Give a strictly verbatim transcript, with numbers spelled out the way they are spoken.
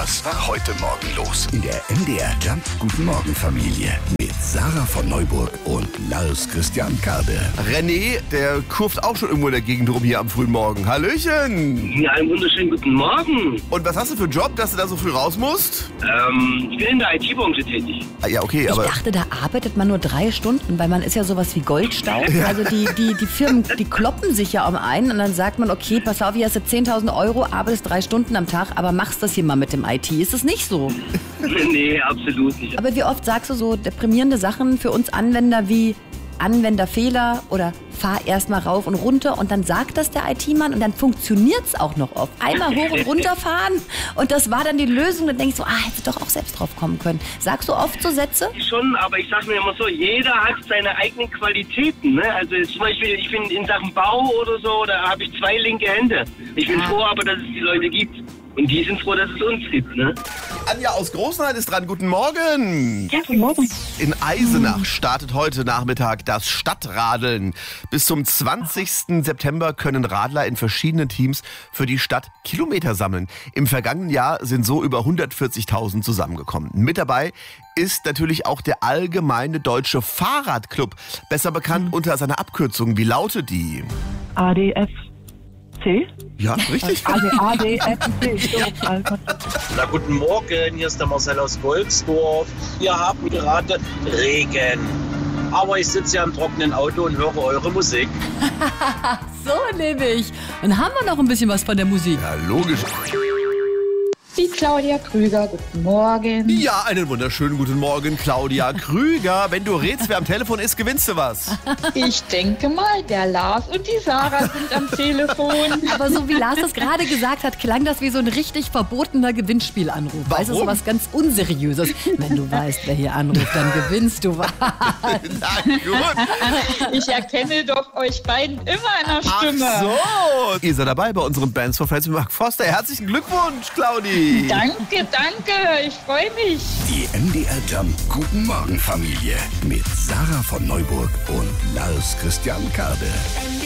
Was war heute Morgen los? In der M D R Jump Guten Morgen Familie mit Sarah von Neuburg und Lars Christian Karde. René, der kurft auch schon irgendwo in der Gegend rum hier am frühen Morgen. Hallöchen! Ja, einen wunderschönen guten Morgen. Und was hast du für einen Job, dass du da so früh raus musst? Ähm, ich bin in der I T-Branche tätig. Ah, ja, okay, Ich aber... dachte, da arbeitet man nur drei Stunden, weil man ist ja sowas wie Goldstaub. Also die, die, die Firmen, die kloppen sich ja um einen und dann sagt man, okay, pass auf, hier hast du zehntausend Euro, arbeitest drei Stunden am Tag, aber machst das hier mal mit dem I T. Ist das nicht so? Nee, absolut nicht. Aber wie oft sagst du so deprimierende Sachen für uns Anwender wie Anwenderfehler oder fahr erst mal rauf und runter und dann sagt das der I T-Mann und dann funktioniert es auch noch oft. Einmal hoch und runter fahren und das war dann die Lösung. Dann denkst du, ah, hätte doch auch selbst drauf kommen können. Sagst du oft so Sätze? Schon, aber ich sag mir immer so, jeder hat seine eigenen Qualitäten. Ne? Also zum Beispiel, ich bin in Sachen Bau oder so, da habe ich zwei linke Hände. Ich bin Ah. froh aber, dass es die Leute gibt. Und die sind froh, dass es uns gibt, ne? Anja aus Großenhain ist dran. Guten Morgen! Ja, guten Morgen. In Eisenach startet heute Nachmittag das Stadtradeln. Bis zum zwanzigsten September können Radler in verschiedenen Teams für die Stadt Kilometer sammeln. Im vergangenen Jahr sind so über hundertvierzigtausend zusammengekommen. Mit dabei ist natürlich auch der Allgemeine Deutsche Fahrradclub, besser bekannt unter seiner Abkürzung. Wie lautet die? A D F C? Ja, richtig. A D F C. So, also. Na, guten Morgen, hier ist der Marcel aus Goldsdorf. Wir haben gerade Regen. Aber ich sitze ja im trockenen Auto und höre eure Musik. So nehme ich. Dann haben wir noch ein bisschen was von der Musik. Ja, logisch. Die Claudia Krüger, guten Morgen. Ja, einen wunderschönen guten Morgen, Claudia Krüger. Wenn du rätst, wer am Telefon ist, gewinnst du was. Ich denke mal, der Lars und die Sarah sind am Telefon. Aber so wie Lars das gerade gesagt hat, klang das wie so ein richtig verbotener Gewinnspielanruf. Weißt du, so Warum? was ganz Unseriöses. Wenn du weißt, wer hier anruft, dann gewinnst du was. Na gut. Ich erkenne doch euch beiden immer in der Ach Stimme. so. Ihr seid dabei bei unserem Bands for Friends mit Mark Forster. Herzlichen Glückwunsch, Claudi. Danke, danke, ich freue mich. Die M D R Jump Guten Morgen Familie mit Sarah von Neuburg und Lars Christian Karde.